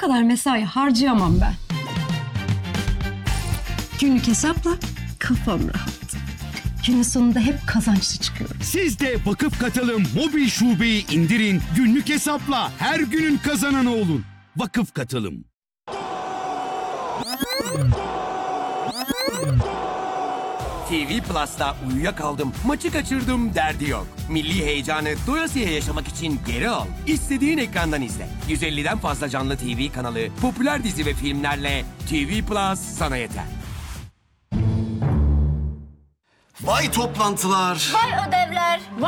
kadar mesai harcayamam ben. Günlük hesapla kafam rahat. Günün sonunda hep kazançlı çıkıyorum. Siz de Vakıf Katılım mobil şubeyi indirin, günlük hesapla her günün kazananı olun. Vakıf Katılım. TV Plus'ta uyuyakaldım, maçı kaçırdım derdi yok. Milli heyecanı doyasıya yaşamak için geri al. İstediğin ekrandan izle. 150'den fazla canlı TV kanalı, popüler dizi ve filmlerle TV Plus sana yeter. Vay toplantılar. Vay ödevler.